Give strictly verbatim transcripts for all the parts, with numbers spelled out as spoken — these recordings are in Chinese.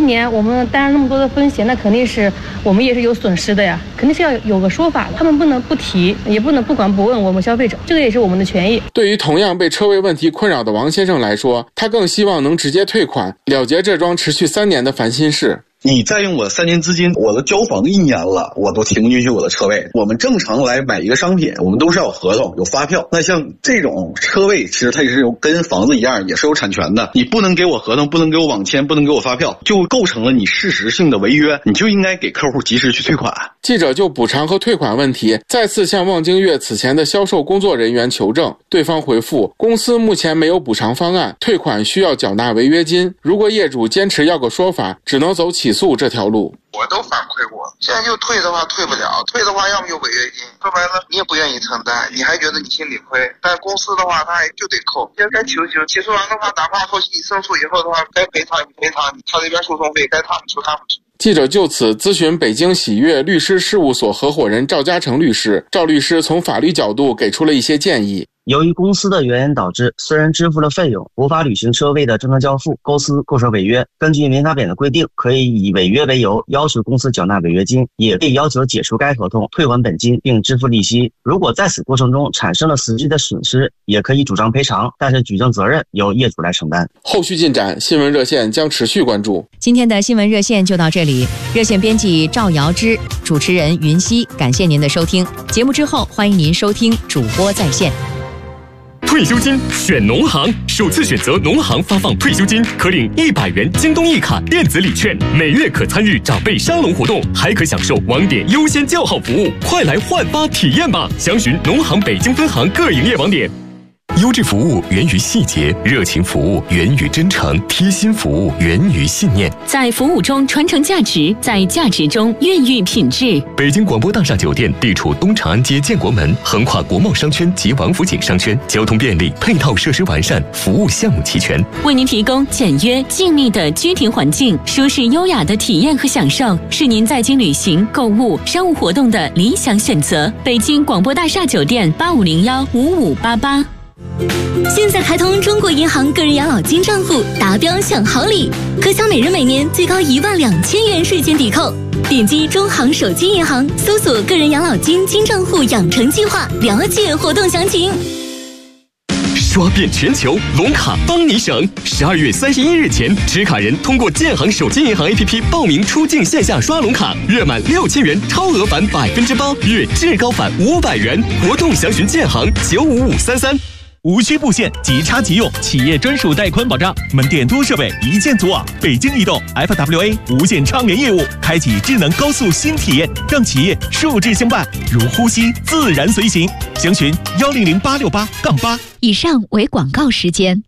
年我们担了那么多的风险，那肯定是我们也是有损失的呀，肯定是要有个说法的。他们不能不提，也不能不管不问我们消费者，这个也是我们的权益。 对于同样被车位问题困扰的王先生来说，他更希望能直接退款，了结这桩持续三年的烦心事。 你再用我三年资金，我都交房一年了，我都停进去我的车位。我们正常来买一个商品，我们都是要有合同有发票，那像这种车位其实它也是有跟房子一样，也是有产权的，你不能给我合同，不能给我网签，不能给我发票，就构成了你事实性的违约，你就应该给客户及时去退款。 记者就补偿和退款问题再次向望京悦此前的销售工作人员求证，对方回复公司目前没有补偿方案，退款需要缴纳违约金，如果业主坚持要个说法，只能走起诉这条路。 我都反馈过，现在就退的话退不了，退的话要么就违约金，说白了你也不愿意承担，你还觉得你心里亏，但公司的话他也就得扣，现在该起诉起诉，起诉完的话哪怕后期你胜诉以后的话，该赔偿你赔偿你，他这边诉讼费该他们出他们出。 记者就此咨询北京喜悦律师事务所合伙人赵嘉诚律师，赵律师从法律角度给出了一些建议。 由于公司的原因导致，虽然支付了费用，无法履行车位的正当交付，公司构成违约。根据民法典的规定，可以以违约为由要求公司缴纳违约金，也可以要求解除该合同，退还本金并支付利息。如果在此过程中产生了实际的损失，也可以主张赔偿，但是举证责任由业主来承担。 后续进展，新闻热线将持续关注。 今天的新闻热线就到这里，热线编辑赵瑶芝，主持人云熙，感谢您的收听。节目之后，欢迎您收听主播在线。 退休金选农行，首次选择农行发放退休金，可领一百元京东一卡电子礼券，每月可参与长辈沙龙活动，还可享受网点优先叫号服务，快来焕发体验吧！详询农行北京分行各营业网点。优质服务源于细节，热情服务源于真诚，贴心服务源于信念。 在服务中传承价值，在价值中孕育品质。 北京广播大厦酒店地处东长安街建国门，横跨国贸商圈及王府井商圈，交通便利，配套设施完善，服务项目齐全， 为您提供简约静谧的居庭环境，舒适优雅的体验和享受，是您在京旅行、购物、商务活动的理想选择。北京广播大厦酒店八五零幺五五八八。 现在开通中国银行个人养老金账户，达标享好礼，可享每人每年最高一万两千元税前抵扣。点击中行手机银行，搜索个人养老金金账户养成计划，了解活动详情。 刷遍全球，龙卡帮你省。十二月三十一日前，持卡人通过建行手机银行 A P P 报名出境线下刷龙卡，月满六千元超额返百分之八，月至高返五百元。活动详询建行九五五三三。 无需布线，即插即用，企业专属带宽保障，门店多设备，一键组网。北京移动 F W A 无线畅联业务，开启智能高速新体验，让企业数字相伴，如呼吸自然随行。详询幺零零八六八杠八。 以上为广告时间。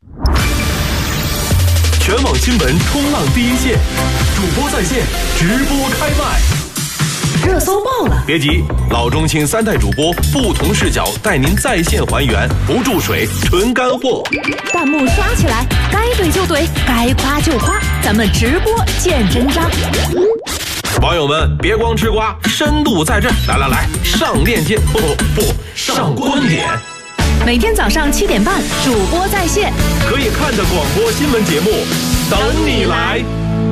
全网新闻冲浪第一线，主播在线，直播开麦。 热搜爆了！ 别急，老中青三代主播不同视角带您在线还原，不注水，纯干货。 弹幕刷起来，该怼就怼，该夸就夸，咱们直播见真章。 网友们别光吃瓜，深度在这，来来来，上链接，不不不，上观点。 每天早上七点半，主播在线， 可以看的广播新闻节目，等你来。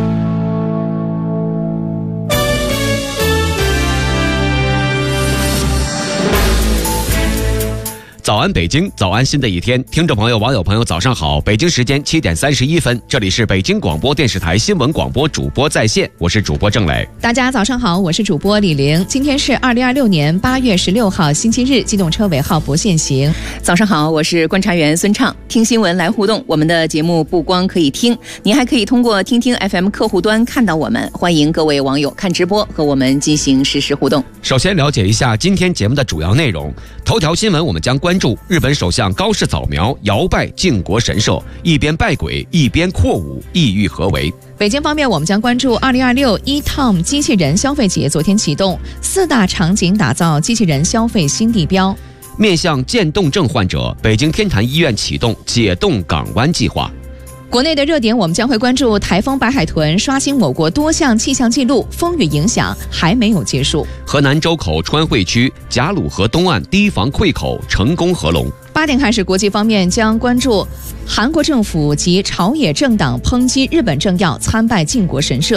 早安北京，早安新的一天，听众朋友、网友朋友，早上好！北京时间七点三十一分，这里是北京广播电视台新闻广播主播在线，我是主播郑磊。 大家早上好，我是主播李玲。今天是二零二六年八月十六号，星期日，机动车尾号不限行。 早上好，我是观察员孙畅。听新闻来互动，我们的节目不光可以听，您还可以通过听听 F M 客户端看到我们。欢迎各位网友看直播和我们进行实时互动。 首先了解一下今天节目的主要内容。头条新闻我们将关注日本首相高市早苗摇拜靖国神社，一边拜鬼一边扩舞，意欲何为？ 北京方面，我们将关注二零二六 e-Tom 机器人消费节昨天启动，四大场景打造机器人消费新地标。 面向渐冻症患者，北京天坛医院启动解冻港湾计划。 国内的热点，我们将会关注台风白海豚刷新我国多项气象记录，风雨影响还没有结束。 河南周口川汇区贾鲁河东岸堤防溃口成功合龙。 八点开始，国际方面将关注韩国政府及朝野政党抨击日本政要参拜靖国神社。